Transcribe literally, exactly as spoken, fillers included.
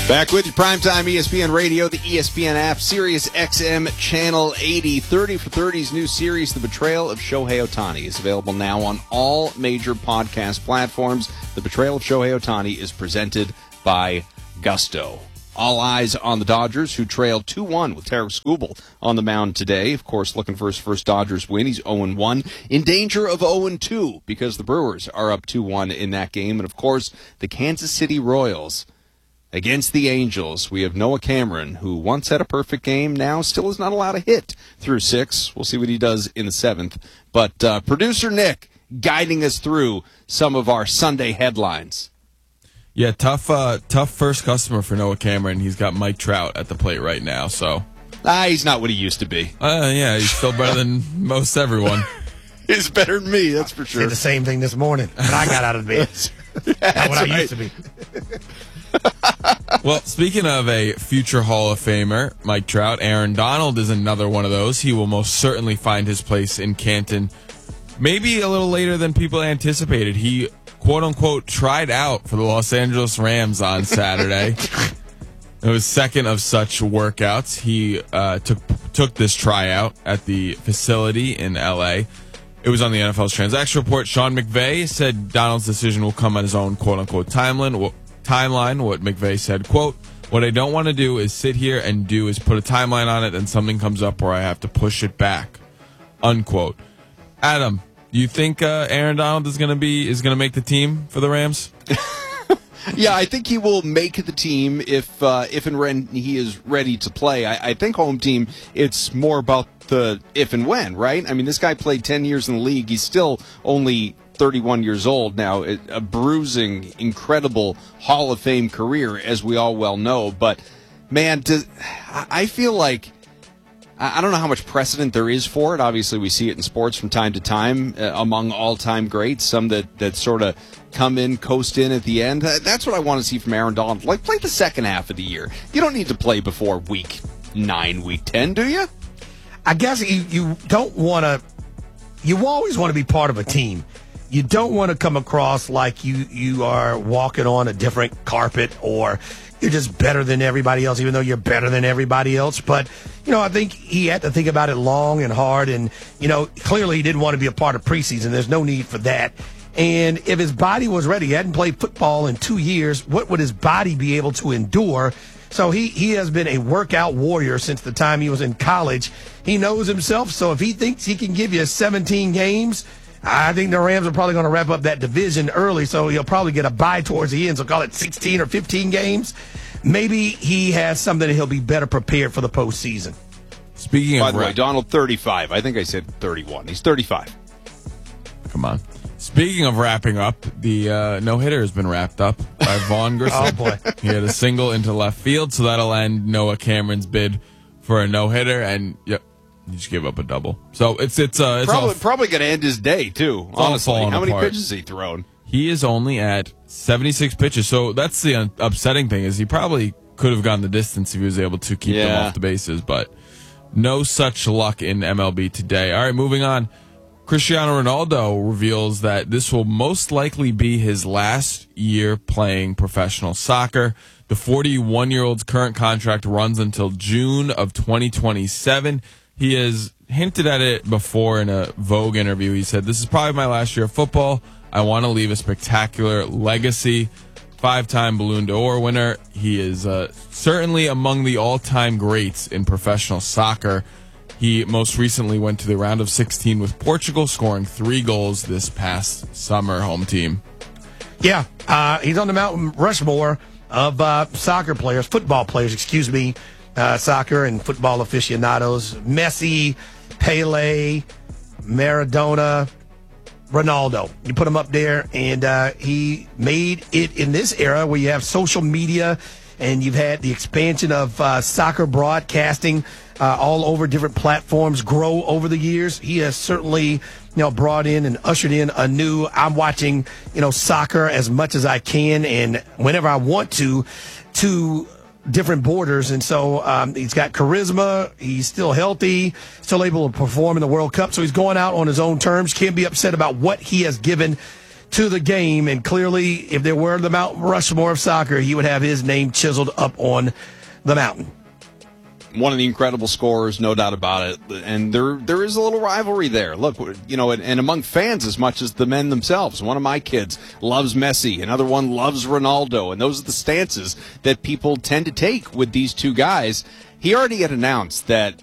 Back with you, Primetime E S P N Radio, the E S P N app, Sirius X M Channel eighty. thirty for thirty's new series, The Betrayal of Shohei Ohtani, is available now on all major podcast platforms. The Betrayal of Shohei Ohtani is presented by Gusto. All eyes on the Dodgers, who trail two one with Tarik Skubal on the mound today. Of course, looking for his first Dodgers win. He's oh and one. In danger of oh and two because the Brewers are up two one in that game. And, of course, the Kansas City Royals against the Angels. We have Noah Cameron, who once had a perfect game, now still is not allowed to hit through six. We'll see what he does in the seventh. But uh, producer Nick guiding us through some of our Sunday headlines. Yeah, tough uh, tough first customer for Noah Cameron. He's got Mike Trout at the plate right now. So, Ah, he's not what he used to be. uh, yeah, he's still better than most everyone. He's better than me, that's for sure. Did the same thing this morning when I got out of bed. Not what I right. used to be. Well, speaking of a future Hall of Famer, Mike Trout, Aaron Donald is another one of those. He will most certainly find his place in Canton, maybe a little later than people anticipated. He, quote-unquote, tried out for the Los Angeles Rams on Saturday. It was second of such workouts. He uh, took took this tryout at the facility in L A. It was on the N F L's transaction report. Sean McVay said Donald's decision will come on his own, quote-unquote, timeline. Timeline, what McVay said, quote, "What I don't want to do is sit here and do is put a timeline on it and something comes up where I have to push it back," unquote. Adam, do you think uh, Aaron Donald is going to be is going to make the team for the Rams? Yeah, I think he will make the team if uh, if and when he is ready to play. I, I think home team, it's more about the if and when, right? I mean, this guy played ten years in the league. He's still only thirty-one years old now, a bruising, incredible Hall of Fame career, as we all well know. But, man, does, I feel like, I don't know how much precedent there is for it. Obviously, we see it in sports from time to time uh, among all-time greats, some that, that sort of come in, coast in at the end. Uh, that's what I want to see from Aaron Donald. Like, play the second half of the year. You don't need to play before week nine, week ten, do you? I guess you, you don't want to, you always want to be part of a team. You don't want to come across like you, you are walking on a different carpet or you're just better than everybody else, even though you're better than everybody else. But, you know, I think he had to think about it long and hard. And, you know, clearly he didn't want to be a part of preseason. There's no need for that. And if his body was ready, he hadn't played football in two years, what would his body be able to endure? So he, he has been a workout warrior since the time he was in college. He knows himself. So if he thinks he can give you seventeen games, I think the Rams are probably going to wrap up that division early, so he'll probably get a bye towards the end, so call it sixteen or fifteen games. Maybe he has something that he'll be better prepared for the postseason. Speaking By of the way, ra- Donald, thirty-five. I think I said thirty-one. He's thirty-five. Come on. Speaking of wrapping up, the uh, no-hitter has been wrapped up by Vaughn Grissom. Oh, boy. He had a single into left field, so that'll end Noah Cameron's bid for a no-hitter, and yep, he just gave up a double. So it's it's uh, it's Probably, all, probably going to end his day, too, all honestly. falling How many apart. pitches has he thrown? He is only at seventy-six pitches, so that's the un- upsetting thing, is he probably could have gone the distance if he was able to keep them Yeah. off the bases, but no such luck in M L B today. All right, moving on. Cristiano Ronaldo reveals that this will most likely be his last year playing professional soccer. The forty-one-year-old's current contract runs until June of twenty twenty-seven. He has hinted at it before in a Vogue interview. He said, "This is probably my last year of football. I want to leave a spectacular legacy." Five-time Ballon d'Or winner. He is uh, certainly among the all-time greats in professional soccer. He most recently went to the round of sixteen with Portugal, scoring three goals this past summer. Home team. Yeah, uh, he's on the Mount Rushmore of uh, soccer players, football players, excuse me, uh, soccer and football aficionados. Messi, Pele, Maradona, Ronaldo. You put him up there, and uh, he made it in this era where you have social media and you've had the expansion of uh, soccer broadcasting uh, all over different platforms grow over the years. He has certainly, you know, brought in and ushered in a new, I'm watching, you know, soccer as much as I can and whenever I want to, to different borders. And so um, he's got charisma. He's still healthy, still able to perform in the World Cup. So he's going out on his own terms. Can't be upset about what he has given to the game. And clearly, if there were the Mount Rushmore of soccer, he would have his name chiseled up on the mountain. One of the incredible scorers, no doubt about it. And there there is a little rivalry there. Look, you know, and, and among fans as much as the men themselves. One of my kids loves Messi. Another one loves Ronaldo. And those are the stances that people tend to take with these two guys. He already had announced that